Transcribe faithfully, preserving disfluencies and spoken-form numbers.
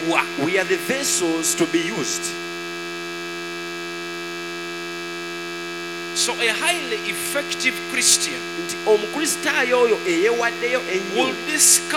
We are the vessels to be used. So a highly effective Christian Omukristaayo oyo eyewaddeyo ennyo will discover